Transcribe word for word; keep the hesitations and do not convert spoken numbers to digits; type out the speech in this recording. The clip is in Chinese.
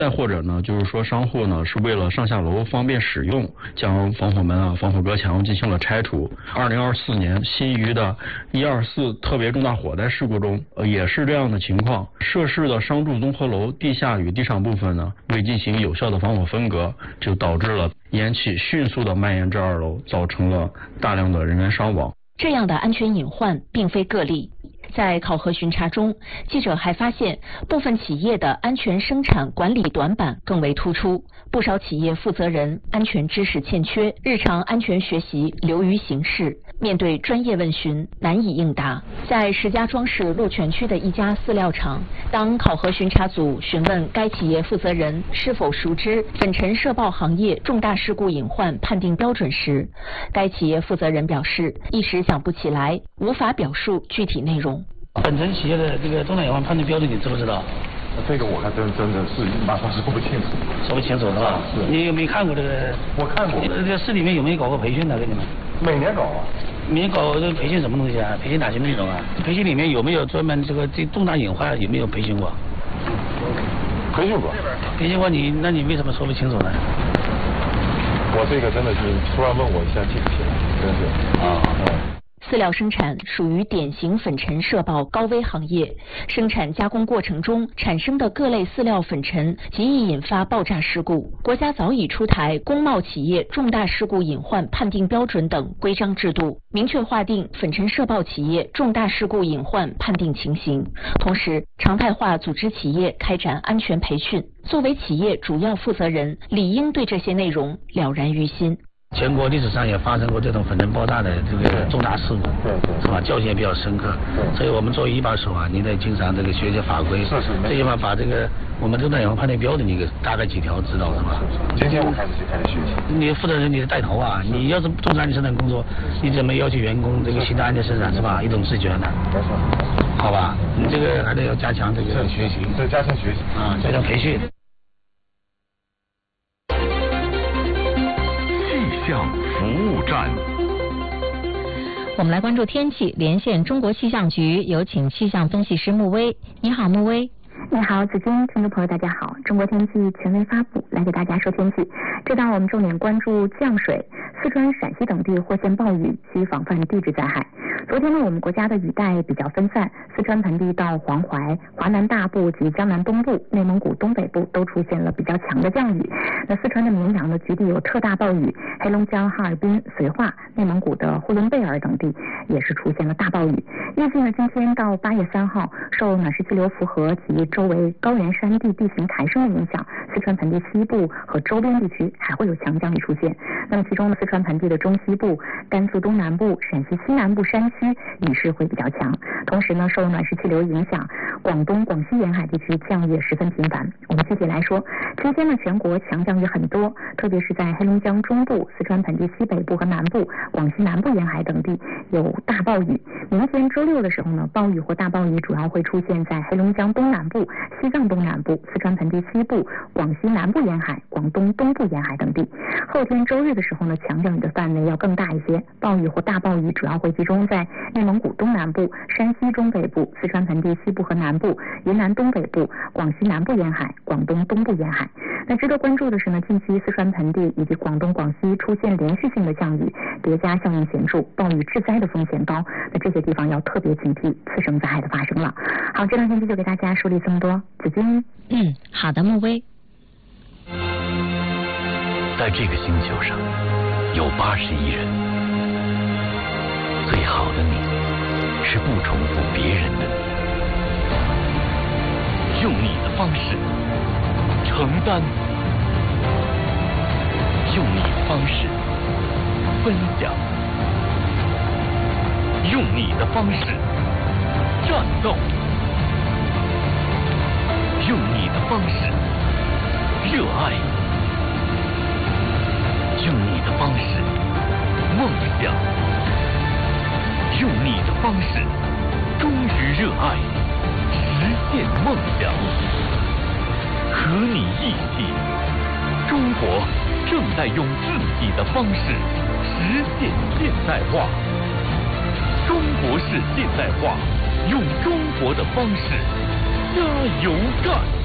再或者呢，就是说商户呢是为了上下楼方便使用，将防火门啊、防火隔墙进行了拆除。二零二四年新余的一二四特别重大火灾事故中，呃也是这样的情况。涉事的商住综合楼地下与地上部分呢，未进行有效的防火分隔，就导致了烟气迅速的蔓延至二楼，造成了大量的人员伤亡。 这样的安全隐患并非个例。在考核巡查中，记者还发现部分企业的安全生产管理短板更为突出，不少企业负责人安全知识欠缺，日常安全学习流于形式，面对专业问询难以应答。在石家庄市鹿泉区的一家饲料厂，当考核巡查组询问该企业负责人是否熟知粉尘社爆行业重大事故隐患判定标准时，该企业负责人表示一时想不起来，无法表述具体内容。 粉尘企业的这个重大隐患判定标准你知不知道？ 这个我还真真的是马上说不清楚， 说不清楚是吧？ 是。 你有没有看过这个？ 我看过。 这个市里面有没有搞过培训的？给你们？ 每年搞啊。 每年搞这个培训什么东西啊？培训哪些内容啊？培训里面有没有专门这个这重大隐患有没有培训过？ 培训过。 培训过你，那你为什么说不清楚呢？ 我这个真的是突然问我一下记不起来，真是啊。嗯。 饲料生产属于典型粉尘社爆高危行业，生产加工过程中产生的各类饲料粉尘极易引发爆炸事故。国家早已出台《工贸企业重大事故隐患判定标准》等规章制度，明确划定粉尘社爆企业重大事故隐患判定情形，同时常态化组织企业开展安全培训。作为企业主要负责人，理应对这些内容了然于心。 全国历史上也发生过这种粉尘爆炸的这个重大事故， 对对， 是吧？教训也比较深刻。对，所以我们作为一把手啊，你得经常这个学学法规， 是是， 最起码把这个我们重大隐患判定标准你给大概几条知道是吧？ 今天我开始就开始学习。 你负责人你得带头啊，你要是不重视安全生产工作，你怎么要求员工这个心态安全生产是吧？一种自觉呢？ 没错， 好吧，你这个还得要加强这个学习， 对，加强学习啊，加强培训。 气象服务站， 我们来关注天气，连线中国气象局，有请气象分析师穆威。你好，穆威。 你好，子君，听众朋友大家好。中国天气权威发布，来给大家说天气。这档我们重点关注降水，四川、陕西等地或现暴雨，需防范地质灾害。昨天呢，我们国家的雨带比较分散，四川盆地到黄淮、华南大部及江南东部、内蒙古东北部都出现了比较强的降雨。那四川的绵阳呢，局地有特大暴雨；黑龙江哈尔滨、绥化、内蒙古的呼伦贝尔等地也是出现了大暴雨。预计呢，今天到八月三号，受暖湿气流符合及周围高原山地地形抬升的影响，四川盆地西部和周边地区还会有强降雨出现。那么其中呢，四川盆地的中西部、甘肃东南部、陕西西南部山区雨势会比较强。同时呢，受暖湿气流影响，广东、广西沿海地区降雨也十分频繁。我们具体来说，今天呢，全国强降雨很多，特别是在黑龙江中部、四川盆地西北部和南部、广西南部沿海等地有大暴雨。明天周六的时候呢，暴雨或大暴雨主要会出现在黑龙江东南部、西藏东南部、四川盆地西部、广西南部沿海、广东东部沿海等地。后天周日的时候呢，强降雨的范围要更大一些，暴雨或大暴雨主要会集中在内蒙古东南部、山西中北部、四川盆地西部和南部、云南东北部、广西南部沿海、广东东部沿海。那值得关注的是呢，近期四川盆地以及广东、广西出现连续性的降雨，叠加效应显著，暴雨致灾的风险高。那这些地方要特别警惕次生灾害的发生了。好，这段天气就给大家梳理这么多。子君， 嗯，好的，穆威。 在这个星球上有八十亿人，最好的你是不重复别人的你，用你的方式承担，用你的方式分享，用你的方式战斗，用你的方式热爱，用你的方式梦想，用你的方式忠于热爱，实现梦想。和你一起，中国正在用自己的方式实现现代化。中国式现代化，用中国的方式加油干！